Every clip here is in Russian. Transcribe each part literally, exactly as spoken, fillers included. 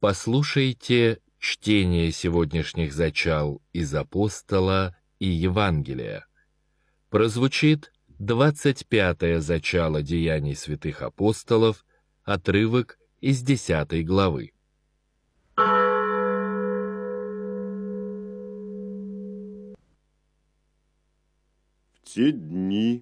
Послушайте чтение сегодняшних зачал из Апостола и Евангелия. Прозвучит двадцать пятое зачало Деяний святых апостолов, отрывок из десятой главы. В те дни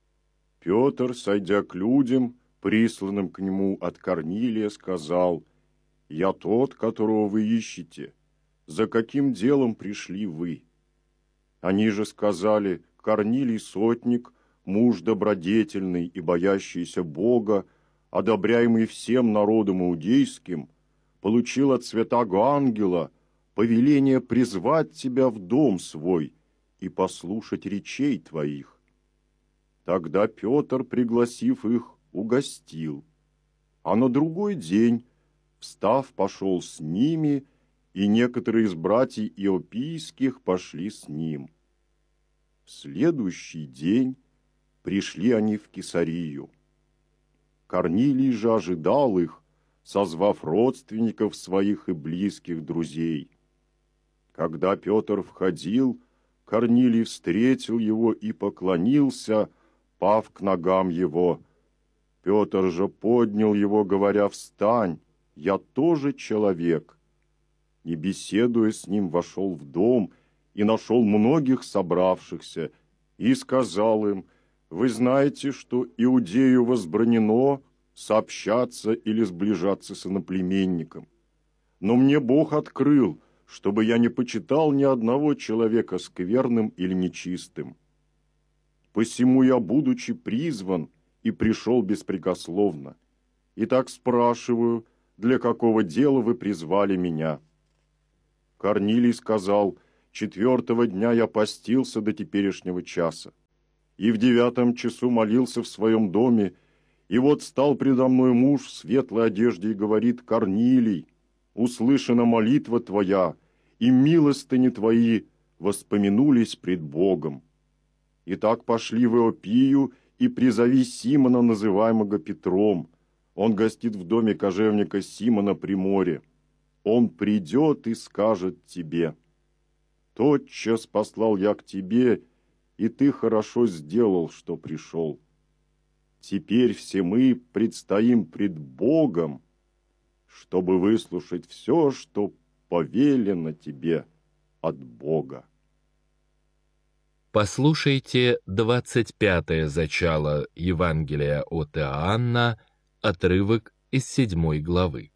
Петр, сойдя к людям, присланным к нему от Корнилия, сказал: «Я тот, которого вы ищете. За каким делом пришли вы?» Они же сказали: «Корнилий сотник, муж добродетельный и боящийся Бога, одобряемый всем народом иудейским, получил от святаго ангела повеление призвать тебя в дом свой и послушать речей твоих». Тогда Петр, пригласив их, угостил, а на другой день, встав, пошел с ними, и некоторые из братьев иопийских пошли с ним. В следующий день пришли они в Кесарию. Корнилий же ожидал их, созвав родственников своих и близких друзей. Когда Петр входил, Корнилий встретил его и поклонился, пав к ногам его. Петр же поднял его, говоря: «Встань, я тоже человек». И, беседуя с ним, вошел в дом и нашел многих собравшихся, и сказал им: «Вы знаете, что иудею возбранено сообщаться или сближаться с иноплеменником. Но мне Бог открыл, чтобы я не почитал ни одного человека скверным или нечистым. Посему я, будучи призван, и пришел беспрекословно. Итак спрашиваю, для какого дела вы призвали меня?» Корнилий сказал: «Четвертого дня я постился до теперешнего часа, и в девятом часу молился в своем доме, и вот стал предо мной муж в светлой одежде и говорит: Корнилий, услышана молитва твоя, и милостыни твои воспомянулись пред Богом. Итак пошли в Иопию, и призови Симона, называемого Петром. Он гостит в доме кожевника Симона при море. Он придет и скажет тебе. Тотчас послал я к тебе, и ты хорошо сделал, что пришел. Теперь все мы предстоим пред Богом, чтобы выслушать все, что повелено тебе от Бога». Послушайте двадцать пятое зачало Евангелия от Иоанна, отрывок из седьмой главы.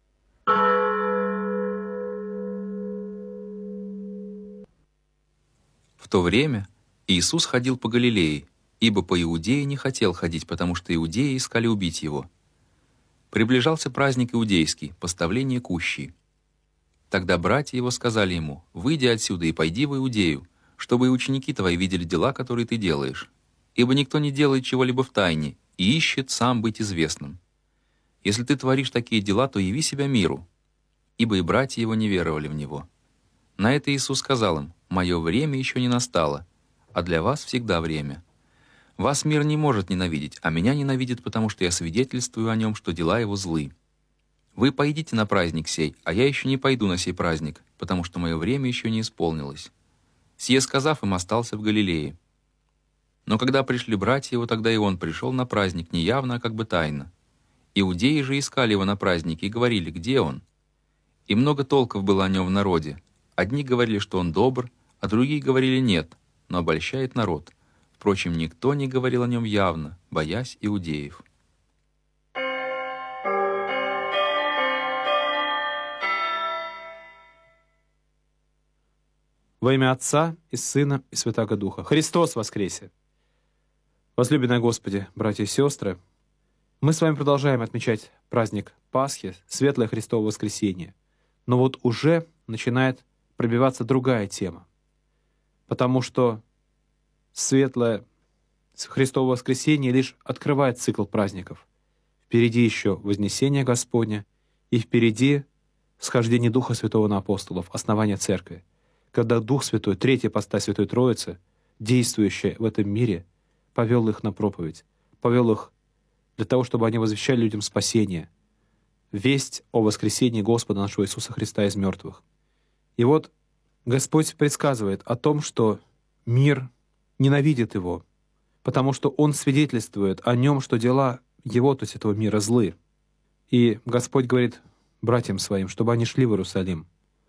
В то время Иисус ходил по Галилее, ибо по Иудее не хотел ходить, потому что иудеи искали убить его. Приближался праздник иудейский, поставление кущи. Тогда братья его сказали ему: «Выйди отсюда и пойди в Иудею, чтобы и ученики твои видели дела, которые ты делаешь. Ибо никто не делает чего-либо в тайне и ищет сам быть известным. Если ты творишь такие дела, то яви себя миру». Ибо и братья его не веровали в него. На это Иисус сказал им: «Мое время еще не настало, а для вас всегда время. Вас мир не может ненавидеть, а меня ненавидит, потому что я свидетельствую о нем, что дела его злы. Вы пойдите на праздник сей, а я еще не пойду на сей праздник, потому что мое время еще не исполнилось». Сие сказав им, остался в Галилее. Но когда пришли братья его, тогда и он пришел на праздник не явно, а как бы тайно. Иудеи же искали его на празднике и говорили: «Где он?» И много толков было о нем в народе. Одни говорили, что он добр, а другие говорили: «Нет, но обольщает народ». Впрочем, никто не говорил о нем явно, боясь иудеев. Во имя Отца и Сына и Святаго Духа. Христос воскресе! Возлюбленные Господи, братья и сестры, мы с вами продолжаем отмечать праздник Пасхи, Светлое Христово воскресение. Но вот уже начинает пробиваться другая тема, потому что Светлое Христово воскресение лишь открывает цикл праздников. Впереди еще Вознесение Господне, и впереди схождение Духа Святого на апостолов, основание Церкви, когда Дух Святой, третья ипостась Святой Троицы, действующая в этом мире, повел их на проповедь, повел их для того, чтобы они возвещали людям спасение, весть о воскресении Господа нашего Иисуса Христа из мертвых. И вот Господь предсказывает о том, что мир ненавидит Его, потому что Он свидетельствует о Нем, что дела Его, то есть этого мира, злы. И Господь говорит братьям Своим, чтобы они шли в Иерусалим.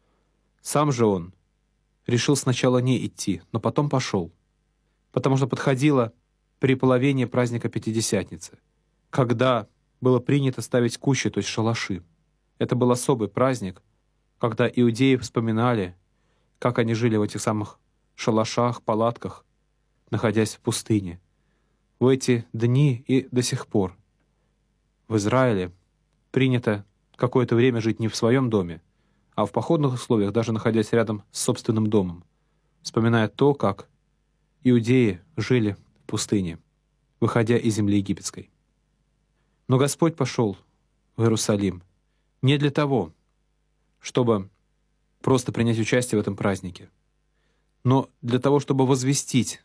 Сам же Он решил сначала не идти, но потом пошел, потому что подходило при половине праздника Пятидесятницы, когда было принято ставить кущи, то есть шалаши. Это был особый праздник, когда иудеи вспоминали, как они жили в этих самых шалашах, палатках, находясь в пустыне. В эти дни и до сих пор в Израиле принято какое-то время жить не в своем доме, а в походных условиях, даже находясь рядом с собственным домом, вспоминая то, как иудеи жили в пустыне, выходя из земли египетской. Но Господь пошел в Иерусалим не для того, чтобы просто принять участие в этом празднике, но для того, чтобы возвестить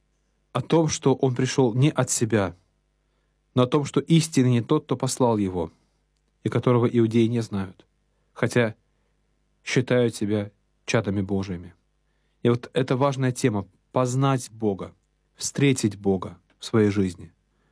о том, что Он пришел не от себя, но о том, что истинный не тот, кто послал Его, и которого иудеи не знают, хотя считают себя чадами Божьими. И вот это важная тема — познать Бога, встретить Бога в своей жизни.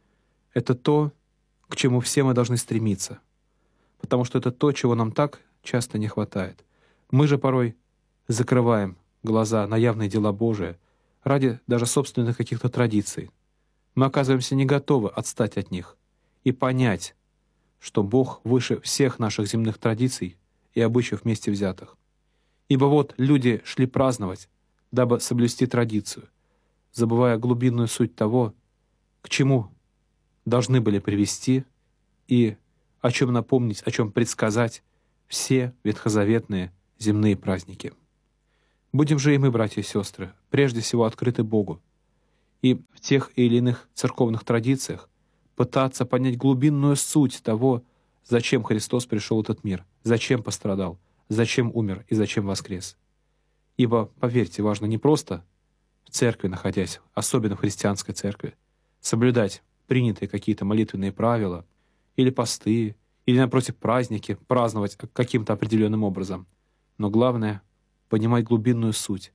Это то, к чему все мы должны стремиться, потому что это то, чего нам так часто не хватает. Мы же порой закрываем глаза на явные дела Божии ради даже собственных каких-то традиций. Мы оказываемся не готовы отстать от них и понять, что Бог выше всех наших земных традиций и обычаев вместе взятых. Ибо вот люди шли праздновать, дабы соблюсти традицию, забывая глубинную суть того, к чему должны были привести и о чем напомнить, о чем предсказать все ветхозаветные земные праздники. Будем же и мы, братья и сестры, прежде всего открыты Богу и в тех или иных церковных традициях пытаться понять глубинную суть того, зачем Христос пришел в этот мир, зачем пострадал, зачем умер и зачем воскрес. Ибо, поверьте, важно не просто в церкви находясь, особенно в христианской церкви, соблюдать принятые какие-то молитвенные правила или посты, или, напротив, праздники, праздновать каким-то определенным образом. Но главное — понимать глубинную суть.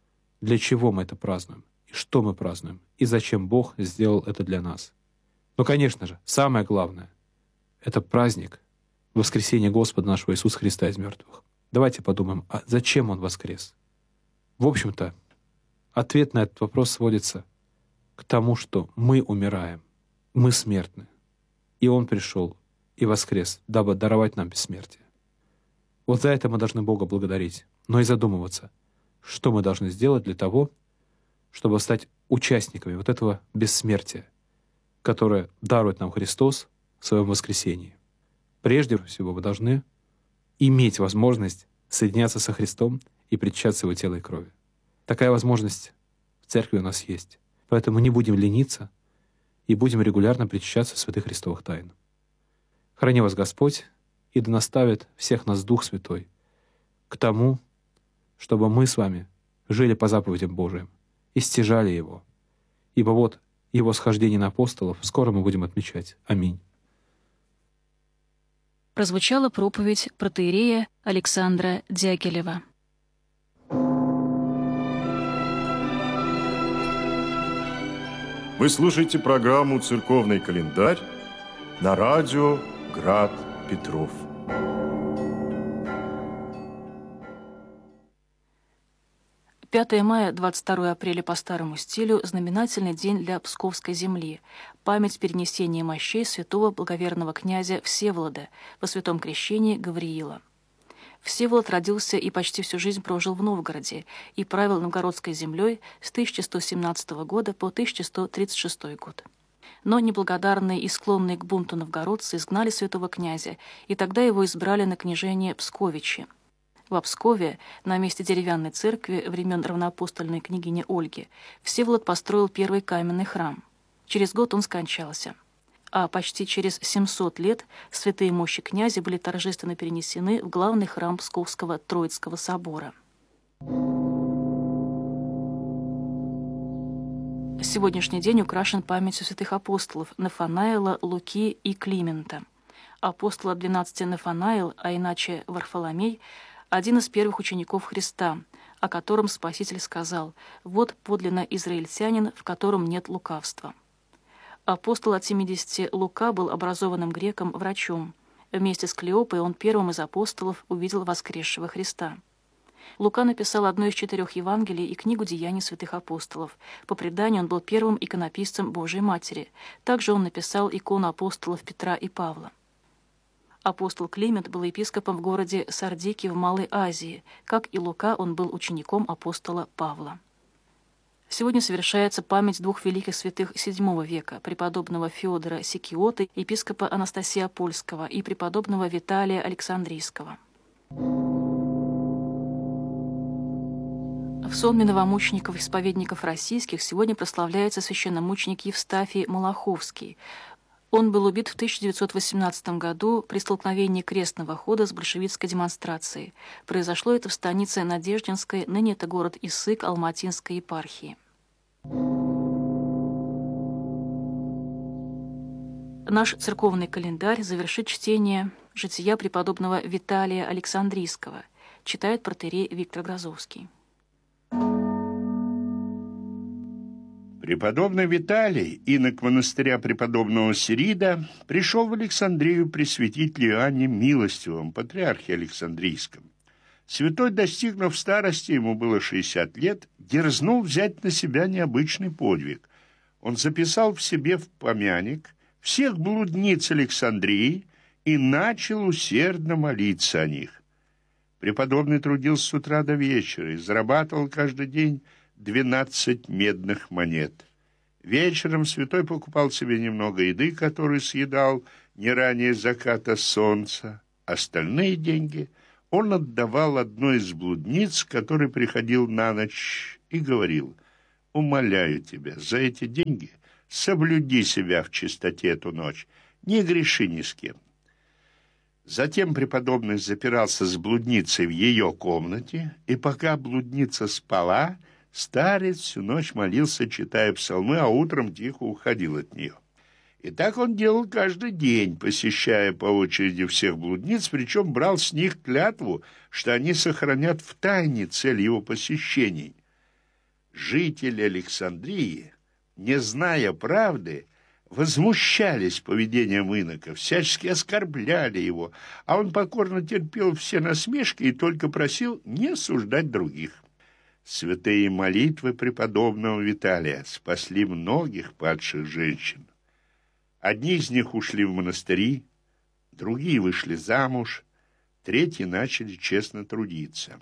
Для чего мы это празднуем, и что мы празднуем, и зачем Бог сделал это для нас. Но, конечно же, самое главное — это праздник воскресения Господа нашего Иисуса Христа из мертвых. Давайте подумаем, а зачем Он воскрес? В общем-то, ответ на этот вопрос сводится к тому, что мы умираем, мы смертны, и Он пришел и воскрес, дабы даровать нам бессмертие. Вот за это мы должны Бога благодарить, но и задумываться, что мы должны сделать для того, чтобы стать участниками вот этого бессмертия, которое дарует нам Христос в Своем воскресении. Прежде всего, мы должны иметь возможность соединяться со Христом и причащаться Его тела и крови. Такая возможность в церкви у нас есть. Поэтому не будем лениться и будем регулярно причащаться святых Христовых тайн. Храни вас Господь, и да наставит всех нас Дух Святой к тому, чтобы мы с вами жили по заповедям Божиим и стяжали Его. Ибо вот Его схождение на апостолов скоро мы будем отмечать. Аминь. Прозвучала проповедь протоиерея Александра Дягилева. Вы слушаете программу «Церковный календарь» на радио «Град Петров». пятое мая, двадцать второе апреля по старому стилю – знаменательный день для Псковской земли, память перенесения мощей святого благоверного князя Всеволода во святом крещении Гавриила. Всеволод родился и почти всю жизнь прожил в Новгороде и правил новгородской землей с тысяча сто семнадцатого года по тысяча сто тридцать шестой год. Но неблагодарные и склонные к бунту новгородцы изгнали святого князя, и тогда его избрали на княжение Псковичи. В Пскове, на месте деревянной церкви времен равноапостольной княгини Ольги, Всеволод построил первый каменный храм. Через год он скончался. А почти через семьсот лет святые мощи князя были торжественно перенесены в главный храм Псковского Троицкого собора. Сегодняшний день украшен памятью святых апостолов Нафанаила, Луки и Климента. Апостол от двенадцати Нафанаил, а иначе Варфоломей, один из первых учеников Христа, о котором Спаситель сказал: «Вот подлинно израильтянин, в котором нет лукавства». Апостол от семидесяти Лука был образованным греком, врачом. Вместе с Клеопой он первым из апостолов увидел воскресшего Христа. Лука написал одно из четырех Евангелий и книгу «Деяний святых апостолов». По преданию, он был первым иконописцем Божией Матери. Также он написал икону апостолов Петра и Павла. Апостол Климент был епископом в городе Сардике в Малой Азии. Как и Лука, он был учеником апостола Павла. Сегодня совершается память двух великих святых седьмого века, преподобного Феодора Сикиоты, епископа Анастасия Польского, и преподобного Виталия Александрийского. В сонме новомучеников-исповедников российских сегодня прославляется священномученик Евстафий Малаховский. Он был убит в тысяча девятьсот восемнадцатом году при столкновении крестного хода с большевистской демонстрацией. Произошло это в станице Надеждинской, ныне это город Исык Алматинской епархии. Наш церковный календарь завершит чтение жития преподобного Виталия Александрийского. Читает протоиерей Виктор Грозовский. Преподобный Виталий, инок монастыря преподобного Сирида, пришел в Александрию при святителе Иоанне Милостивом, патриархе Александрийском. Святой, достигнув старости, ему было шестьдесят лет, дерзнул взять на себя необычный подвиг. Он записал в себе в помяник всех блудниц Александрии и начал усердно молиться о них. Преподобный трудился с утра до вечера и зарабатывал каждый день двенадцать медных монет. Вечером святой покупал себе немного еды, которую съедал не ранее заката солнца. Остальные деньги он отдавал одной из блудниц, который приходил на ночь, и говорил: «Умоляю тебя, за эти деньги соблюди себя в чистоте эту ночь, не греши ни с кем». Затем преподобный запирался с блудницей в ее комнате, и пока блудница спала, старец всю ночь молился, читая псалмы, а утром тихо уходил от нее. И так он делал каждый день, посещая по очереди всех блудниц, причем брал с них клятву, что они сохранят в тайне цель его посещений. Жители Александрии, не зная правды, возмущались поведением инока, всячески оскорбляли его, а он покорно терпел все насмешки и только просил не осуждать других. Святые молитвы преподобного Виталия спасли многих падших женщин. Одни из них ушли в монастыри, другие вышли замуж, третьи начали честно трудиться.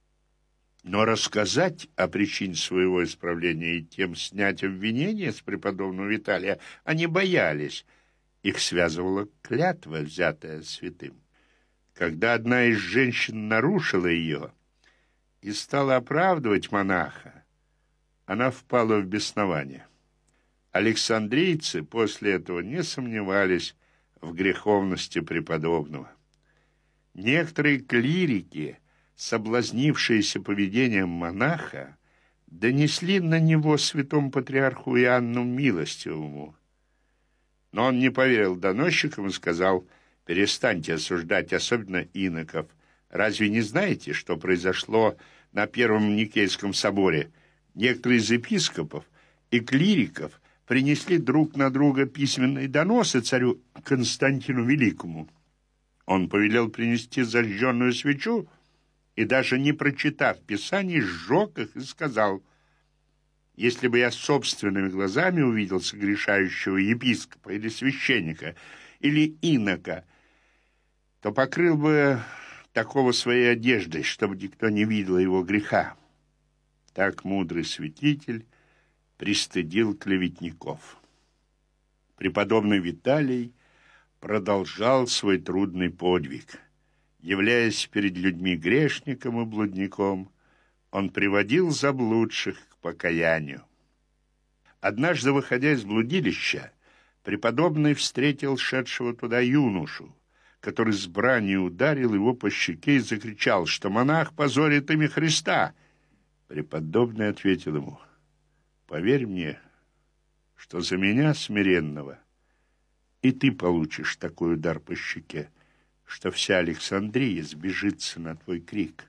Но рассказать о причине своего исправления и тем снять обвинения с преподобного Виталия они боялись. Их связывала клятва, взятая святым. Когда одна из женщин нарушила ее и стала оправдывать монаха, она впала в беснование. Александрийцы после этого не сомневались в греховности преподобного. Некоторые клирики, соблазнившиеся поведением монаха, донесли на него святому патриарху Иоанну Милостивому. Но он не поверил доносчикам и сказал: «Перестаньте осуждать, особенно иноков. Разве не знаете, что произошло на Первом Никейском соборе? Некоторые из епископов и клириков принесли друг на друга письменные доносы царю Константину Великому. Он повелел принести зажженную свечу и, даже не прочитав Писаний, сжег их и сказал: «Если бы я собственными глазами увидел согрешающего епископа или священника или инока, то покрыл бы такого своей одеждой, чтобы никто не видел его греха». Так мудрый святитель пристыдил клеветников. Преподобный Виталий продолжал свой трудный подвиг. Являясь перед людьми грешником и блудником, он приводил заблудших к покаянию. Однажды, выходя из блудилища, преподобный встретил шедшего туда юношу, который с бранью ударил его по щеке и закричал, что монах позорит имя Христа. Преподобный ответил ему: «Поверь мне, что за меня, смиренного, и ты получишь такой удар по щеке, что вся Александрия сбежится на твой крик».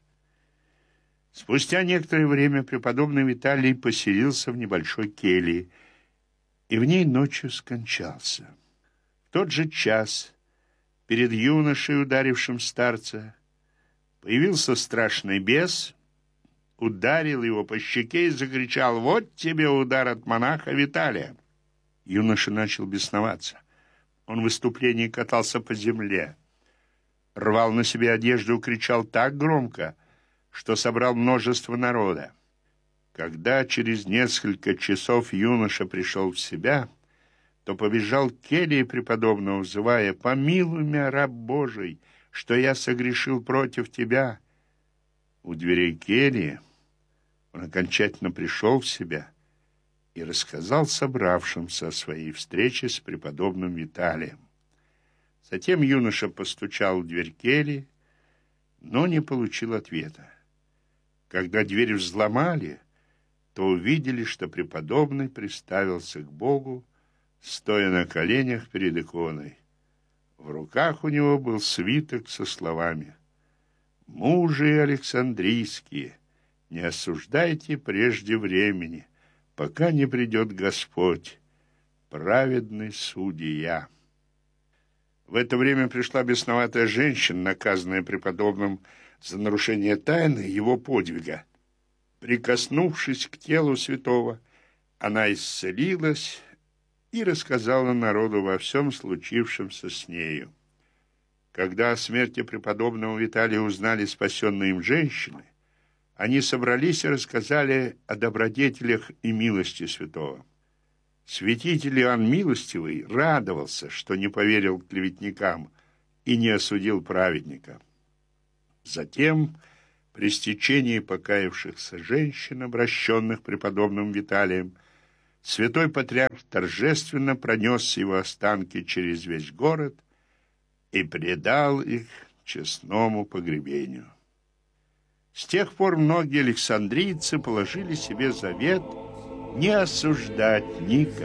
Спустя некоторое время преподобный Виталий поселился в небольшой келье и в ней ночью скончался. В тот же час перед юношей, ударившим старца, появился страшный бес, ударил его по щеке и закричал: «Вот тебе удар от монаха Виталия!» Юноша начал бесноваться. Он в выступлении катался по земле, рвал на себе одежду и кричал так громко, что собрал множество народа. Когда через несколько часов юноша пришел в себя, то побежал к келье преподобного, взывая: «Помилуй меня, раб Божий, что я согрешил против тебя». У дверей кельи он окончательно пришел в себя и рассказал собравшимся о своей встрече с преподобным Виталием. Затем юноша постучал в дверь кельи, но не получил ответа. Когда дверь взломали, то увидели, что преподобный приставился к Богу, стоя на коленях перед иконой. В руках у него был свиток со словами: «Мужи Александрийские, не осуждайте прежде времени, пока не придет Господь, праведный судья». В это время пришла бесноватая женщина, наказанная преподобным за нарушение тайны его подвига. Прикоснувшись к телу святого, она исцелилась и рассказала народу во всем случившемся с нею. Когда о смерти преподобного Виталия узнали спасенные им женщины, они собрались и рассказали о добродетелях и милости святого. Святитель Иоанн Милостивый радовался, что не поверил клеветникам и не осудил праведника. Затем, при стечении покаявшихся женщин, обращенных преподобным Виталием, святой патриарх торжественно пронес его останки через весь город и предал их честному погребению. С тех пор многие александрийцы положили себе завет не осуждать никого.